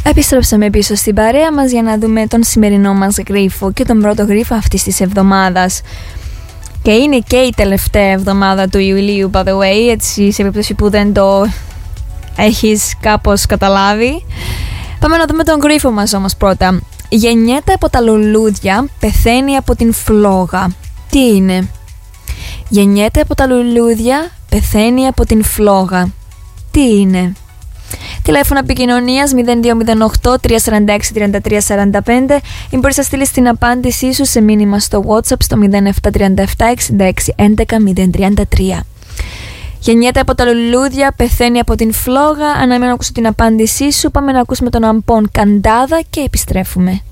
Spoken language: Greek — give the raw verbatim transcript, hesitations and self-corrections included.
Επιστρέψαμε πίσω στην παρέα μας για να δούμε τον σημερινό μας γρίφο και τον πρώτο γρίφο αυτής της εβδομάδας. Και είναι και η τελευταία εβδομάδα του Ιουλίου, by the way, έτσι σε περίπτωση που δεν το έχεις κάπως καταλάβει. Πάμε να δούμε τον γρίφο μας όμως πρώτα. Γεννιέται από τα λουλούδια, πεθαίνει από την φλόγα. Τι είναι? Γεννιέται από τα λουλούδια, πεθαίνει από την φλόγα. Τι είναι? Τηλέφωνο επικοινωνίας μηδέν δύο μηδέν οκτώ τρία τέσσερα έξι τρία τρία τέσσερα πέντε ή μπορείς να στείλεις την απάντησή σου σε μήνυμα στο WhatsApp στο μηδέν επτά τρία επτά εξήντα έξι έντεκα μηδέν τριάντα τρία. Γεννιέται από τα λουλούδια, πεθαίνει από την φλόγα. Αναμένω να ακούσω την απάντησή σου. Πάμε να ακούσουμε τον Αμπον Καντάδα και επιστρέφουμε.